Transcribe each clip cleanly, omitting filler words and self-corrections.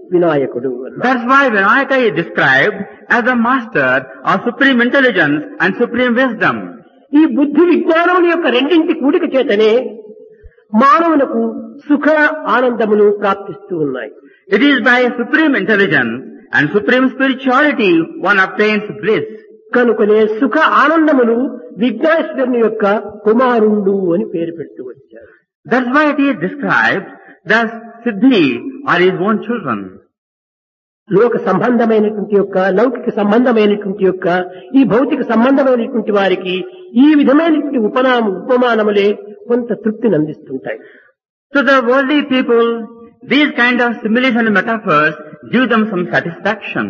వినాయకుడు అన్నారు. That's why Vinayaka is described as the master of supreme intelligence and supreme wisdom. ఈ బుద్ధి విజ్ఞానముల యొక్క రెండింటి కూడిక చేతనే మానవులకు సుఖ ఆనందములు ప్రాప్తిస్తూ ఉన్నాయి. It is by supreme intelligence and supreme spirituality one obtains bliss. కనుకనే సుఖ ఆనందములు విఘ్నేశ్వరుని యొక్క కుమారుడు అని పేరు పెడుతూ వచ్చారు. That's why it is described that Siddhi are his own children. లోక సంబంధమైనటువంటి యొక్క లౌకిక సంబంధమైనటువంటి యొక్క ఈ భౌతిక సంబంధమైనటువంటి వారికి ఈ విధమైనటువంటి ఉపమానములే కొంత తృప్తిని అందిస్తుంటాయి. To the worldly people, these kind of similes and metaphors give them some satisfaction.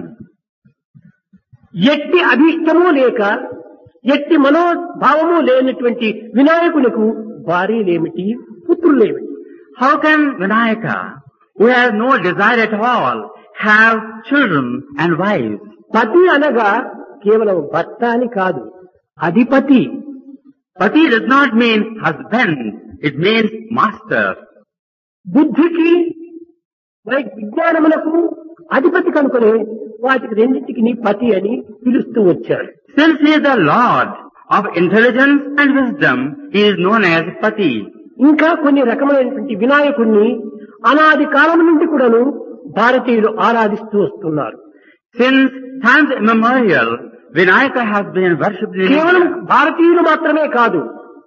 ఎట్టి అభిష్టము లేక ఎట్టి మనోభావము లేనటువంటి వినాయకునికి భార్యలేమిటి, పుత్రులేమిటి? How can Vinayaka, who has no desire at all, have children and wives? పతి అనగా కేవలం భర్త అని కాదు, అధిపతి. Pati does not mean husband, it means master. బుద్ధికి విజ్ఞానములకు అధిపతి కనుకనే వాటికి రెండింటికి పతి అని పిలుస్తూ వచ్చారు. Since he is the Lord of intelligence and wisdom, he is known as Pati. ఇంకా కొన్ని రకమైనటువంటి వినాయకుడిని అనాది కాలం నుండి కూడాను భారతీయులు ఆరాధిస్తూ వస్తున్నారు. Since times immemorial, Vinayaka has been worshipped in కేవలం India. భారతీయులు మాత్రమే కాదు,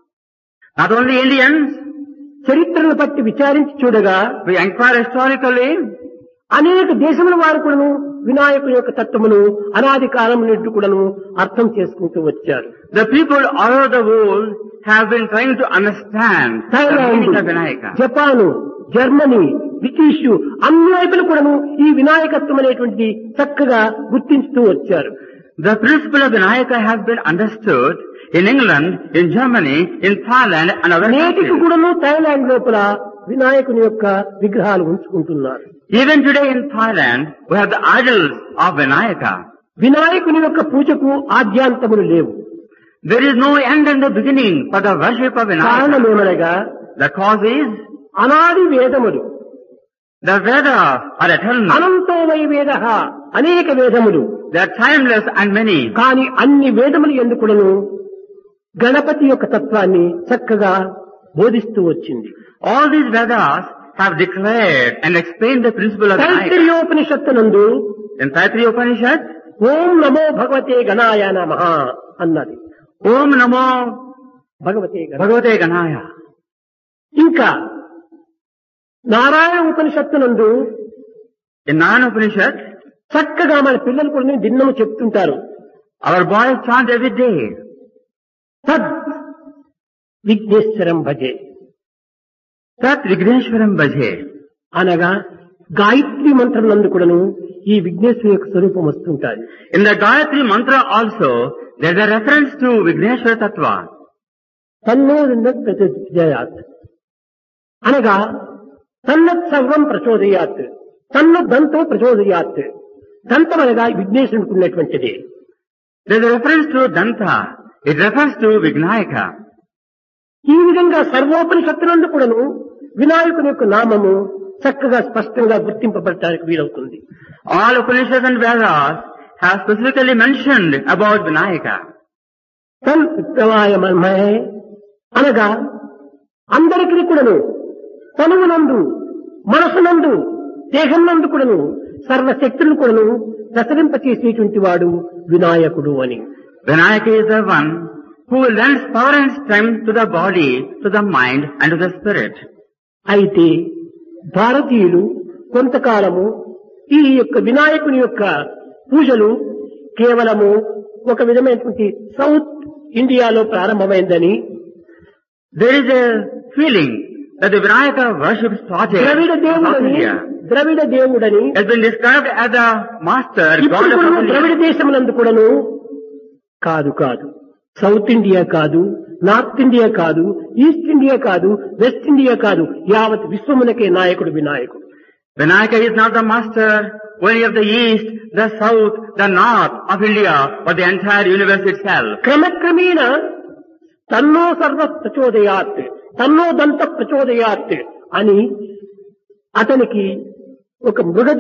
Not only Indians, చరిత్రను బట్టి విచారించి చూడగా we inquire historically, అనేక దేశముల వారు కూడాను వినాయకుని యొక్క తత్వమును అనాది కాలం నుండి కూడాను అర్థం చేసుకుంటూ వచ్చారు. the people all over the world have been trying to understand the meaning of Vinayaka. Japan, Germany, British అన్ని వైపులు కూడాను ఈ వినాయకత్వం అనేటువంటిది చక్కగా గుర్తించుతూ వచ్చారు. The principle of Vinayaka has been understood in England, in Germany, in Thailand and other నేటికి countries. కూడాను Thailand లోపల వినాయకుని యొక్క విగ్రహాలు ఉంచుకుంటున్నారు. Even today in Thailand, we have the idols of Vinayaka. వినాయకుని యొక్క పూజకు ఆద్యాంతములు లేవు. There is no end and the beginning for the worship of Vinayaka. కారణమేమనగా The cause is అనాది వేదములు, the Vedas are eternal. అనంతో why వేద, అనేక వేదములు. They are timeless and many. కానీ అన్ని వేదములు ఎందుకును గణపతి యొక్క తత్వాన్ని చక్కగా బోధిస్తూ వచ్చింది. All these Vedas have declared and explained the principle of Vinayaka. తైత్తిరీయోపనిషత్తునందు In Taittiriya Upanishad, ఓం నమో భగవతే గణాయ నమః అన్నది. Om Namo భగవతే గణ. Bhagavate Ganaya. ఇంకా నారాయణ ఉపనిషత్తునందు In Narayana Upanishad, చక్కగా మన పిల్లలు కూడా దిన్నము చెప్తుంటారు. our boys chant every day, తద్ విఘ్నేశ్వరం భజే Tat Vigneshwaram Bhaje. అనగా గాయత్రి మంత్రం నందు కూడాను ఈ విఘ్నేశ్వరు యొక్క స్వరూపం వస్తుంటారు. In the Gayatri Mantra also, there is a reference to Vigneshwara Tattva. తన్నో ప్రచోదయాత్ అనగా తన్నత్ సర్వం ప్రచోదయాత్, తన్ను దంతో ప్రచోదయాత్. దంతం అనగా విఘ్నేశ్వరునికి ఉన్నటువంటిది. There is a reference to Danta. It refers to Vignayaka. ఈ విధంగా సర్వోపనిషత్తులందు కూడాను వినాయకుని యొక్క నామము చక్కగా స్పష్టంగా గుర్తింపబడటానికి వీలవుతుంది. All Upanishads and Vedas have specifically mentioned about Vinayaka. తన్ విప్రవాయ మన్మహే అనగా అందరికీ కూడాను తనువునందు, మనసునందు, దేహం నందు కూడాను సర్వశక్తులను కూడాను ప్రసరింపచేసేటువంటి వాడు వినాయకుడు అని. Vinayaka is the one who lends power and strength to the body, to the mind and to the spirit. అయితే భారతీయులు కొంతకాలము ఈ యొక్క వినాయకుని యొక్క పూజలు కేవలము ఒక విధమైనటువంటి సౌత్ ఇండియాలో ప్రారంభమైందని, There is a feeling that the Vinayaka worship started Dravida in South దేవుడని India. ద్రవిడ దేవుడని Has been described as the master, ఇప్పుడు God of కూడా South ద్రవిడ India. దేశమునందు కూడాను కాదు సౌత్ ఇండియా కాదు, నార్త్ ఇండియా కాదు, ఈస్ట్ ఇండియా కాదు, వెస్ట్ ఇండియా కాదు, యావత్ విశ్వమునకే నాయకుడు వినాయకుడు. Vinayaka is not the master only of the east, the south, the north of India, but the entire universe itself. క్రమక్రమేణ తన్నో సర్వ ప్రచోదయాత్, తన్నో దంత ప్రచోదయాత్ అని అతనికి ఒక మృగ